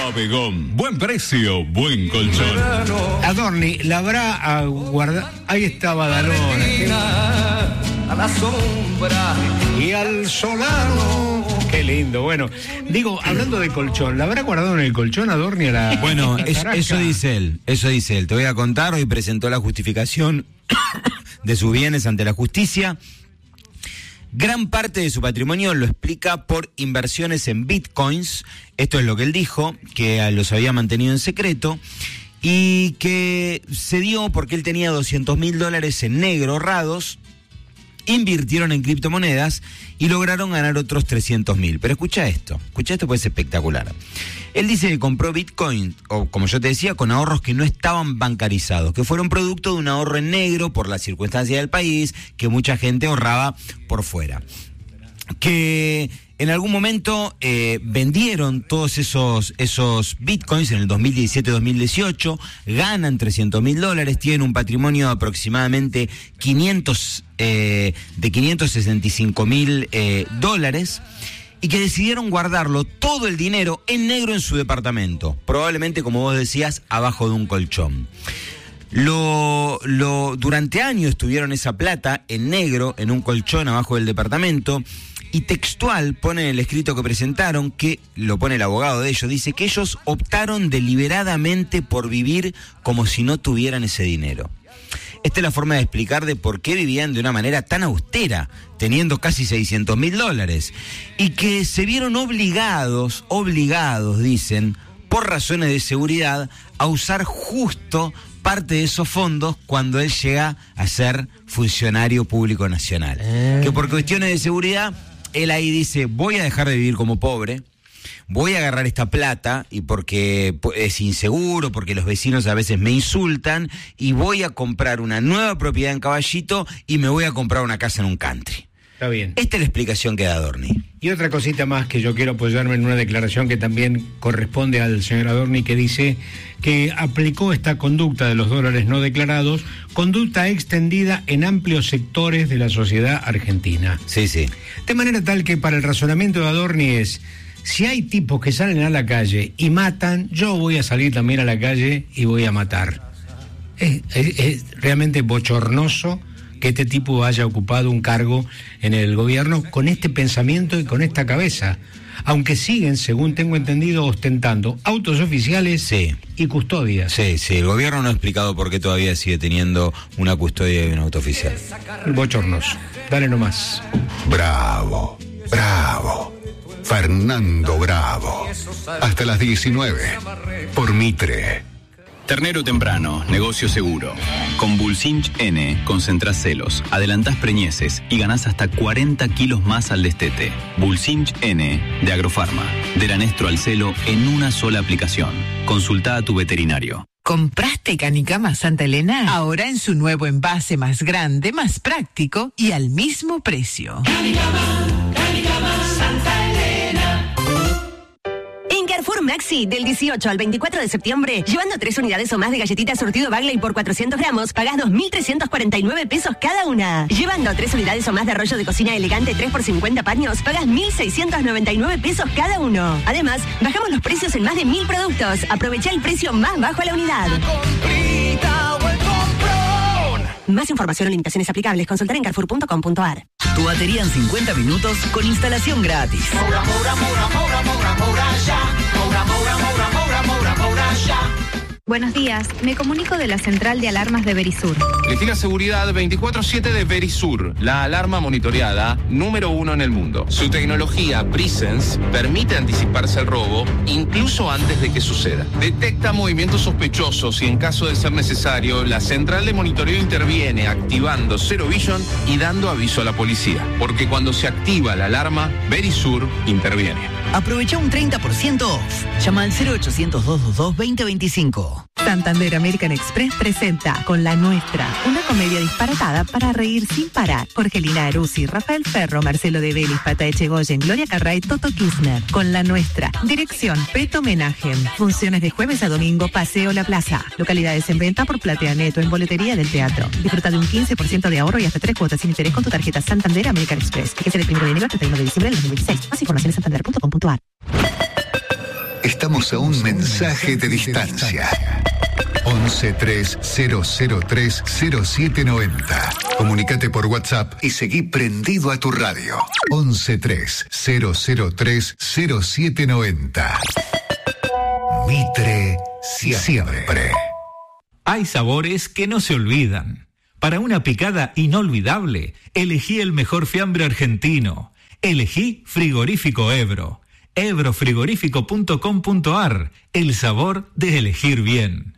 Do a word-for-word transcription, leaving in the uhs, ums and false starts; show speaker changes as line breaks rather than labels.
Pavegón. Buen precio, buen colchón.
Adorni, la habrá guardado. Ahí estaba Badalona.
A la sombra
y al solano. Qué lindo. Bueno, digo, hablando de colchón, ¿la habrá guardado en el colchón Adorni a la...
Bueno,
la
es, eso dice él, eso dice él. Te voy a contar, hoy presentó la justificación de sus bienes ante la justicia. Gran parte de su patrimonio lo explica por inversiones en bitcoins. Esto es lo que él dijo, que los había mantenido en secreto. Y que se dio porque él tenía doscientos mil dólares en negro ahorrados. Invirtieron en criptomonedas y lograron ganar otros trescientos mil. Pero escucha esto, escucha esto, pues es espectacular. Él dice que compró Bitcoin, o como yo te decía, con ahorros que no estaban bancarizados, que fueron producto de un ahorro en negro por la circunstancia del país, que mucha gente ahorraba por fuera. Que en algún momento eh, vendieron todos esos, esos bitcoins en el dos mil diecisiete dos mil dieciocho, ganan trescientos mil dólares, tienen un patrimonio de aproximadamente quinientos, eh, de quinientos sesenta y cinco mil eh, dólares, y que decidieron guardarlo todo el dinero en negro en su departamento, probablemente, como vos decías, abajo de un colchón. Lo, lo, durante años tuvieron esa plata en negro en un colchón abajo del departamento. Y textual pone en el escrito que presentaron, que lo pone el abogado de ellos, dice que ellos optaron deliberadamente por vivir como si no tuvieran ese dinero. Esta es la forma de explicar de por qué vivían de una manera tan austera, teniendo casi seiscientos mil dólares. Y que se vieron obligados, obligados, dicen, por razones de seguridad, a usar justo parte de esos fondos cuando él llega a ser funcionario público nacional. Eh. Que por cuestiones de seguridad... Él ahí dice, voy a dejar de vivir como pobre, voy a agarrar esta plata, y porque es inseguro, porque los vecinos a veces me insultan, y voy a comprar una nueva propiedad en Caballito y me voy a comprar una casa en un country.
Está bien.
Esta es la explicación que da Adorni.
Y otra cosita más que yo quiero apoyarme en una declaración que también corresponde al señor Adorni, que dice que aplicó esta conducta de los dólares no declarados, conducta extendida en amplios sectores de la sociedad argentina.
Sí, sí.
De manera tal que para el razonamiento de Adorni es, si hay tipos que salen a la calle y matan, yo voy a salir también a la calle y voy a matar. Es, es, es realmente bochornoso que este tipo haya ocupado un cargo en el gobierno con este pensamiento y con esta cabeza, aunque siguen, según tengo entendido, ostentando autos oficiales
sí.
y custodias.
Sí, sí, el gobierno no ha explicado por qué todavía sigue teniendo una custodia y un auto oficial.
Bochornoso. Dale nomás.
Bravo, bravo. Fernando Bravo. Hasta las diecinueve. Por Mitre.
Ternero temprano, negocio seguro. Con Bulsinch N concentrás celos, adelantás preñeces y ganás hasta cuarenta kilos más al destete. Bulsinch N de Agrofarma. Del anestro al celo en una sola aplicación. Consulta a tu veterinario.
¿Compraste Canicama Santa Elena? Ahora en su nuevo envase más grande, más práctico y al mismo precio.
Canicama, Canicama Santa Elena.
En Carrefour Maxi, del dieciocho al veinticuatro de septiembre, llevando tres unidades o más de galletitas surtido Bagley por cuatrocientos gramos, pagás dos mil trescientos cuarenta y nueve pesos cada una. Llevando tres unidades o más de rollo de cocina elegante tres por cincuenta paños, pagás mil seiscientos noventa y nueve pesos cada uno. Además, bajamos los precios en más de mil productos. Aprovecha el precio más bajo a la unidad. Más información o limitaciones aplicables, consultar en carrefour punto com punto a r.
Tu batería en cincuenta minutos con instalación gratis.
Moura, Moura, Moura, Moura, Moura, Moura, ya. Moura, Moura, Moura, Moura, Moura, Moura, ya.
Buenos días, me comunico de la central de alarmas de Verisur.
Letina Seguridad veinticuatro siete de Verisur, la alarma monitoreada número uno en el mundo. Su tecnología Presence permite anticiparse al robo incluso antes de que suceda. Detecta movimientos sospechosos y en caso de ser necesario, la central de monitoreo interviene activando Zero Vision y dando aviso a la policía. Porque cuando se activa la alarma, Verisur interviene.
Aprovecha un treinta por ciento off. Llama al cero ochocientos, doscientos veintidós, veinte veinticinco.
Santander American Express presenta Con la Nuestra, una comedia disparatada para reír sin parar. Jorgelina Aruzzi, Rafael Ferro, Marcelo de Vélez, Pata Echegoyen, Gloria Carray, Toto Kirchner. Con la Nuestra. Dirección Peto Menajem. Funciones de jueves a domingo, Paseo La Plaza. Localidades en venta por Platea Neto en boletería del teatro. Disfruta de un quince por ciento de ahorro y hasta tres cuotas sin interés con tu tarjeta Santander American Express. Que es el primero de enero al treinta y uno de diciembre del dos mil veintiséis. Más información en santander punto com punto a r.
Estamos a un mensaje de distancia. once tres cero cero tres cero siete noventa. Comunicate por WhatsApp y seguí prendido a tu radio. once tres cero cero tres cero siete noventa. Mitre siempre.
Hay sabores que no se olvidan. Para una picada inolvidable, elegí el mejor fiambre argentino. Elegí Frigorífico Ebro. ebro frigorífico punto com punto ar. El sabor de elegir bien.